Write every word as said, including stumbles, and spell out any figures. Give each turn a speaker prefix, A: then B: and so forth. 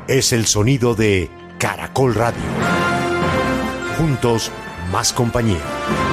A: Es el sonido de Caracol Radio. Juntos, más compañía.